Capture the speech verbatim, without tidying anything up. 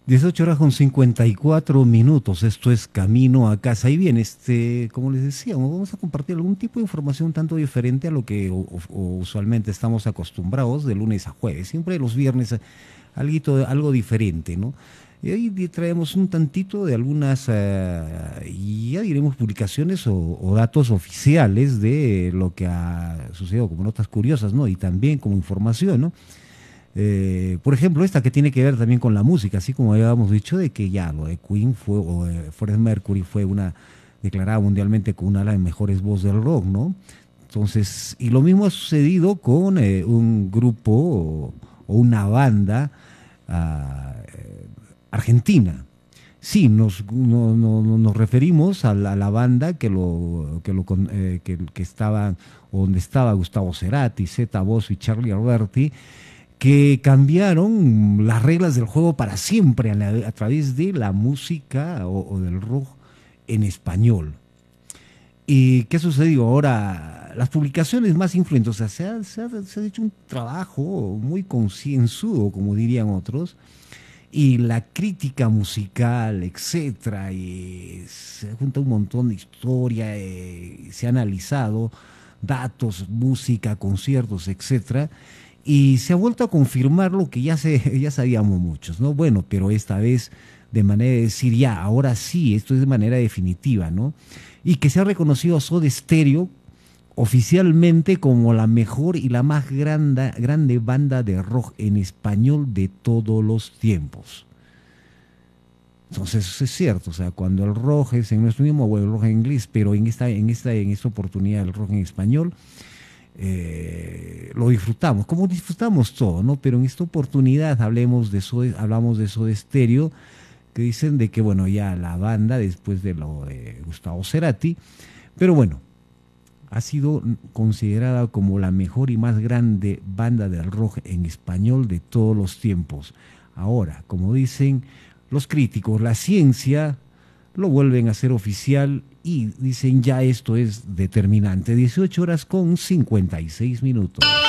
dieciocho horas con cincuenta y cuatro minutos, esto es Camino a Casa. Y bien, este, como les decíamos, vamos a compartir algún tipo de información un tanto diferente a lo que o, o usualmente estamos acostumbrados de lunes a jueves. Siempre los viernes alguito, algo diferente, ¿no? Y hoy traemos un tantito de algunas, uh, y ya diremos, publicaciones o, o datos oficiales de lo que ha sucedido como notas curiosas, ¿no? Y también como información, ¿no? Eh, por ejemplo, esta que tiene que ver también con la música, así como habíamos dicho de que ya lo de Queen fue, o eh, Freddie Mercury fue una declarada mundialmente como una de las mejores voces del rock, ¿no? Entonces, y lo mismo ha sucedido con eh, un grupo o, o una banda uh, eh, argentina. Sí, nos, no, no, no, nos referimos a la, a la banda que lo que lo eh, que, que estaba, donde estaba Gustavo Cerati, Zeta Bosio y Charlie Alberti, que cambiaron las reglas del juego para siempre a, la, a través de la música o, o del rock en español. ¿Y qué sucedió? Ahora, las publicaciones más influyentes, o sea, se ha, se ha, se ha hecho un trabajo muy concienzudo, como dirían otros, y la crítica musical, etcétera, y se junta un montón de historia, eh, se ha analizado datos, música, conciertos, etcétera, y se ha vuelto a confirmar lo que ya, se, ya sabíamos muchos, ¿no? Bueno, pero esta vez de manera de decir, ya, ahora sí, esto es de manera definitiva, ¿no? Y que se ha reconocido a Soda Stereo oficialmente como la mejor y la más grande, grande banda de rock en español de todos los tiempos. Entonces eso es cierto, o sea, cuando el rock es en nuestro mismo, bueno, el rock en inglés, pero en esta, en esta, en esta oportunidad el rock en español, eh, lo disfrutamos, como disfrutamos todo, ¿no? Pero en esta oportunidad hablemos de eso, hablamos de eso de Stereo, que dicen de que, bueno, ya la banda, después de lo de Gustavo Cerati, pero bueno, ha sido considerada como la mejor y más grande banda del rock en español de todos los tiempos. Ahora, como dicen los críticos, la ciencia lo vuelven a hacer oficial y dicen ya esto es determinante. dieciocho horas con cincuenta y seis minutos.